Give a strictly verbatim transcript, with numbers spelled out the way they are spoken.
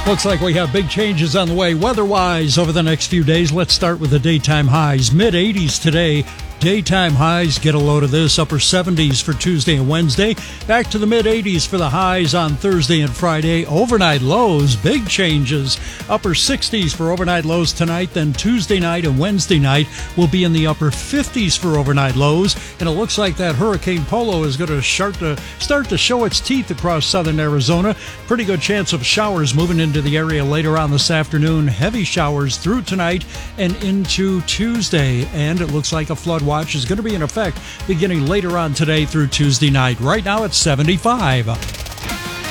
Looks like we have big changes on the way weather-wise over the next few days. Let's start with the daytime highs. mid eighties today. Daytime highs, get a load of this, upper seventies for Tuesday and Wednesday. Back to the mid eighties for the highs on Thursday and Friday. Overnight lows, big changes. Upper sixties for overnight lows tonight. Then Tuesday night and Wednesday night will be in the upper fifties for overnight lows. And it looks like that Hurricane Polo is going to start to, start to show its teeth across southern Arizona. Pretty good chance of showers moving into the area later on this afternoon. Heavy showers through tonight and into Tuesday. And it looks like a flood watch is going to be in effect beginning later on today through Tuesday night. Right now it's seventy-five.